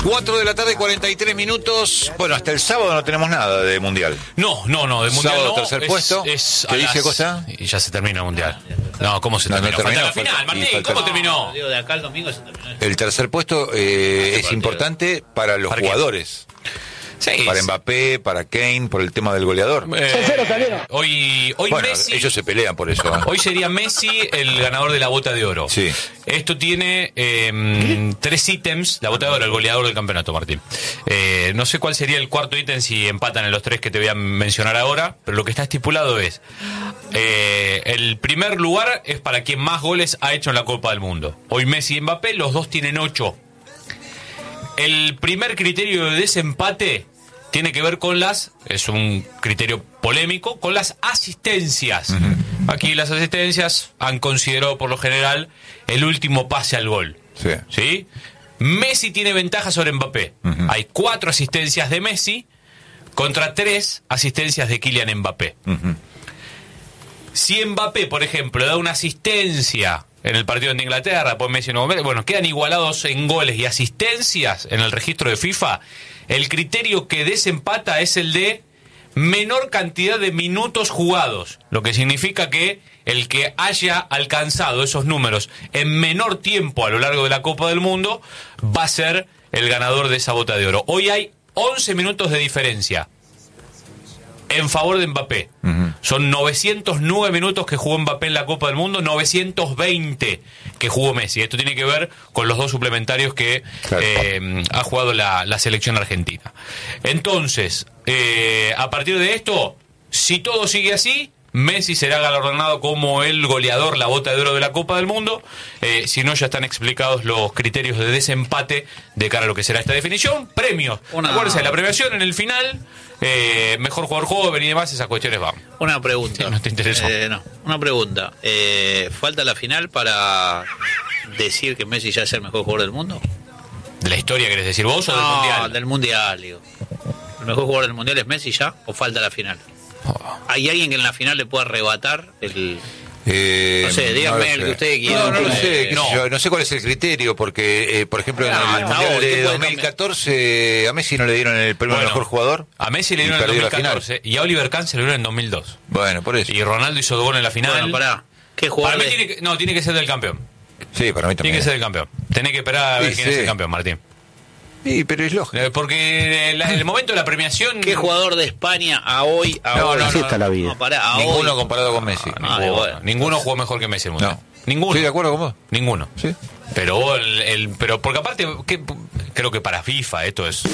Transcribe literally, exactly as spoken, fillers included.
cuatro de la tarde, cuarenta y tres minutos. Bueno, hasta el sábado no tenemos nada de Mundial. No, no, no, de Mundial sábado, no. tercer es, puesto. Es ¿Qué dice las... cosa? Y ya se termina el Mundial. No, ¿cómo se No, no terminó? terminó, Falta la falta- final, Martín, y falta- ¿cómo terminó? No, digo, de acá al domingo se terminó. El tercer puesto eh, Este es partido. importante para los ¿Para qué? jugadores. Sí, Para es- Mbappé, para Kane, por el tema del goleador. Eh, hoy, hoy Bueno, Messi... ellos se pelean por eso. ¿eh? Hoy sería Messi el ganador de la bota de oro. Sí. Esto tiene eh, tres ítems. La bota de oro, el goleador del campeonato, Martín. Eh, no sé cuál sería el cuarto ítem si empatan en los tres que te voy a mencionar ahora, pero lo que está estipulado es eh, el primer lugar es para quien más goles ha hecho en la Copa del Mundo. Hoy Messi y Mbappé, los dos tienen ocho. El primer criterio de desempate tiene que ver con las, es un criterio polémico, con las asistencias. Uh-huh. Aquí las asistencias han considerado por lo general el último pase al gol. Sí. ¿Sí? Messi tiene ventaja sobre Mbappé. Uh-huh. Hay cuatro asistencias de Messi contra tres asistencias de Kylian Mbappé. Uh-huh. Si Mbappé, por ejemplo, da una asistencia en el partido de Inglaterra, pues Messi no, bueno, quedan igualados en goles y asistencias en el registro de FIFA. El criterio que desempata es el de menor cantidad de minutos jugados, lo que significa que el que haya alcanzado esos números en menor tiempo a lo largo de la Copa del Mundo va a ser el ganador de esa bota de oro. Hoy hay once minutos de diferencia en favor de Mbappé. Uh-huh. Son novecientos nueve minutos que jugó Mbappé en la Copa del Mundo, novecientos veinte que jugó Messi. Esto tiene que ver con los dos suplementarios que claro. eh, ha jugado la, la selección argentina. Entonces, eh, a partir de esto, si todo sigue así, Messi será galardonado como el goleador, la bota de oro de la Copa del Mundo. Eh, si no, ya están explicados los criterios de desempate de cara a lo que será esta definición. Premios. Una... Acuérdense, la premiación en el final, eh, mejor jugador joven y demás, esas cuestiones van. Una pregunta. Sí, ¿no te interesó? Eh, no, una pregunta. Eh, ¿Falta la final para decir que Messi ya es el mejor jugador del mundo? ¿De la historia querés decir vos o no, del Mundial? del Mundial, digo. ¿El mejor jugador del Mundial es Messi ya o falta la final? ¿Hay alguien que en la final le pueda arrebatar el...? Eh, no sé, dígame no el sé. que usted quiera. No, no lo sé. Eh, no. Yo, no sé cuál es el criterio, porque, eh, por ejemplo, en no, el Mundial hoy, de dos mil catorce a Messi no le dieron el premio bueno, al mejor jugador. A Messi le dieron en el dos mil catorce y a Oliver Kahn se le dieron en dos mil dos. Bueno, por eso. Y Ronaldo hizo dos goles en la final. Bueno, pará. ¿Qué jugador para mí de... tiene que, no, tiene que ser del campeón. Sí, para mí también. Tiene que ser del campeón. Tenés que esperar a ver sí, quién sí. es el campeón, Martín. Sí, pero es lógico. Eh, porque en el momento de la premiación... ¿Qué jugador de España a hoy? A no, hoy? no, Así no, está la vida. No, pará, a ninguno hoy. comparado con Messi. No, Ah, ninguno, bueno. ninguno jugó mejor que Messi en el Mundial. No. Ninguno. Estoy de acuerdo con vos. Ninguno. Sí. Pero, el, el, pero porque aparte, ¿qué? Creo que para FIFA esto es...